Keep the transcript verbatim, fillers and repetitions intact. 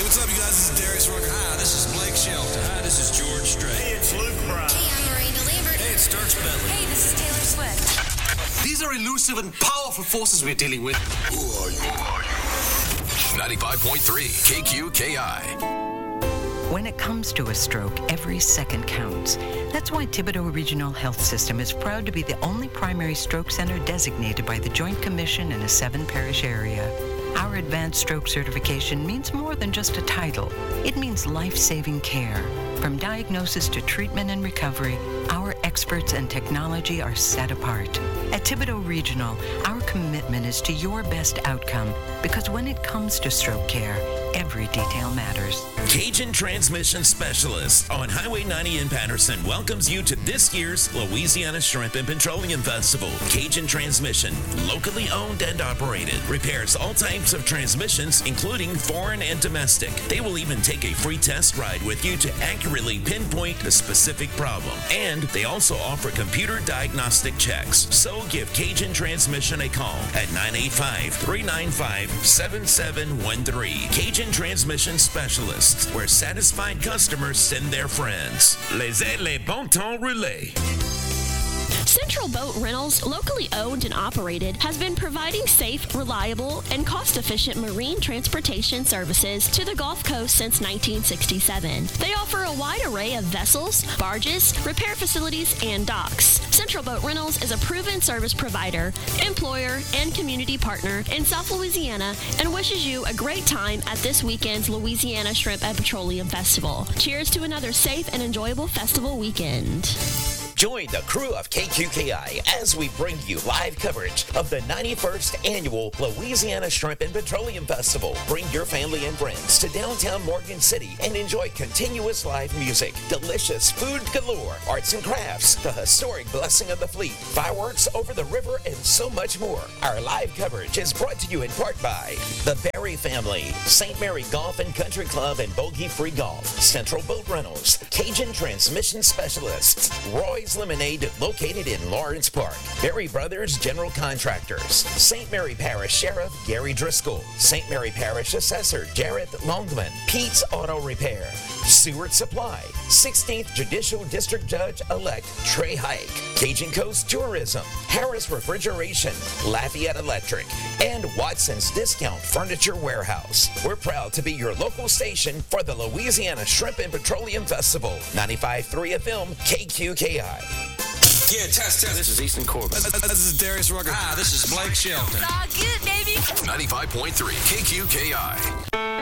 what's up, you guys? This is Darius Rucker. Hi, this is Blake Shelton. Hi, this is George Strait. Hey, it's Luke Bryan. Hey, I'm Miranda Lambert. Hey, it's Dirk Bentley. Hey, this is Taylor Swift. These are elusive and powerful forces we're dealing with. Who are you? Who are you? ninety-five point three K Q K I. When it comes to a stroke, every second counts. That's why Thibodaux Regional Health System is proud to be the only primary stroke center designated by the Joint Commission in a seven-parish area. Our advanced stroke certification means more than just a title. It means life-saving care. From diagnosis to treatment and recovery, our experts and technology are set apart. At Thibodaux Regional, our commitment is to your best outcome because when it comes to stroke care, every detail matters. Cajun Transmission Specialist on Highway ninety in Patterson welcomes you to this year's Louisiana Shrimp and Petroleum Festival. Cajun Transmission, locally owned and operated, repairs all types of transmissions, including foreign and domestic. They will even take a free test ride with you to accurately pinpoint the specific problem. And they also offer computer diagnostic checks. So give Cajun Transmission a call at nine eight five, three nine five, seven seven one three. Cajun Transmission Specialists, where satisfied customers send their friends. Les les bon temps relais. Central Boat Rentals, locally owned and operated, has been providing safe, reliable, and cost-efficient marine transportation services to the Gulf Coast since nineteen sixty-seven. They offer a wide array of vessels, barges, repair facilities, and docks. Central Boat Rentals is a proven service provider, employer, and community partner in South Louisiana and wishes you a great time at this weekend's Louisiana Shrimp and Petroleum Festival. Cheers to another safe and enjoyable festival weekend. Join the crew of K Q K I as we bring you live coverage of the ninety-first Annual Louisiana Shrimp and Petroleum Festival. Bring your family and friends to downtown Morgan City and enjoy continuous live music, delicious food galore, arts and crafts, the historic Blessing of the Fleet, fireworks over the river, and so much more. Our live coverage is brought to you in part by the Berry family, Saint Mary Golf and Country Club and Bogey Free Golf, Central Boat Rentals, Cajun Transmission Specialists, Roy's Lemonade located in Lawrence Park, Berry Brothers General Contractors, Saint Mary Parish Sheriff Gary Driscoll, Saint Mary Parish Assessor Jarrett Longman, Pete's Auto Repair, Seward Supply, sixteenth Judicial District Judge-elect Trey Hike, Cajun Coast Tourism, Harris Refrigeration, Lafayette Electric, and Watson's Discount Furniture Warehouse. We're proud to be your local station for the Louisiana Shrimp and Petroleum Festival. ninety-five point three F M, K Q K I. Yeah, test, test. This is Easton Corbin. This is Darius Rucker. Hi, this is Blake Shelton. It's all good, baby. ninety-five point three K Q K I.